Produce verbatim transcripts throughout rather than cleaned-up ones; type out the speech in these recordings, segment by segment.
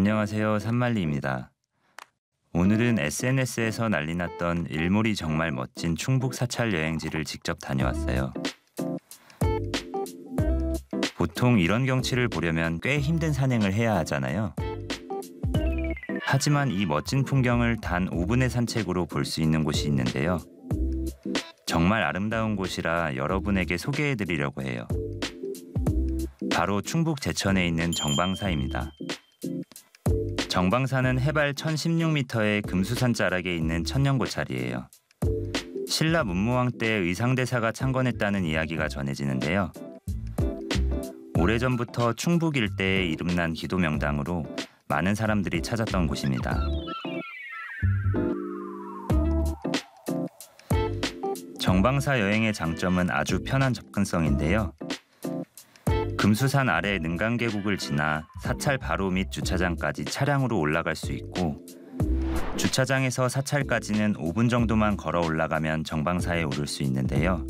안녕하세요, 산말리입니다. 오늘은 에스엔에스에서 난리 났던 일몰이 정말 멋진 충북 사찰 여행지를 직접 다녀왔어요. 보통 이런 경치를 보려면 꽤 힘든 산행을 해야 하잖아요. 하지만 이 멋진 풍경을 단 오 분의 산책으로 볼 수 있는 곳이 있는데요. 정말 아름다운 곳이라 여러분에게 소개해드리려고 해요. 바로 충북 제천에 있는 정방사입니다. 정방사는 해발 천십육 미터의 금수산 자락에 있는 천년고찰이에요. 신라 문무왕 때 의상대사가 창건했다는 이야기가 전해지는데요. 오래전부터 충북 일대에 이름난 기도 명당으로 많은 사람들이 찾았던 곳입니다. 정방사 여행의 장점은 아주 편한 접근성인데요. 금수산 아래 능강계곡을 지나 사찰 바로 밑 주차장까지 차량으로 올라갈 수 있고, 주차장에서 사찰까지는 오 분 정도만 걸어 올라가면 정방사에 오를 수 있는데요.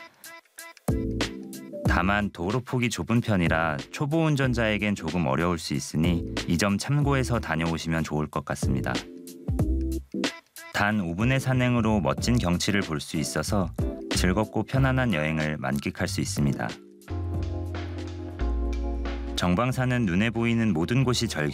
다만 도로 폭이 좁은 편이라 초보 운전자에겐 조금 어려울 수 있으니 이 점 참고해서 다녀오시면 좋을 것 같습니다. 단 오 분의 산행으로 멋진 경치를 볼 수 있어서 즐겁고 편안한 여행을 만끽할 수 있습니다. 정방사는 눈에 보이는 모든 곳이 절경